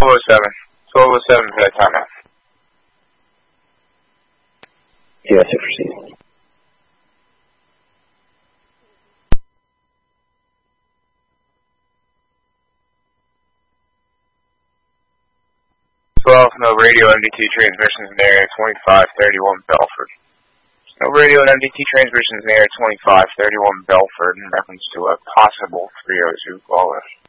1207. 1207 for that timeout. Yes, sir, proceed. No radio MDT transmissions in the area 2531 Belford. No radio and MDT transmissions in the area 2531 Belford in reference to a possible 302 caller.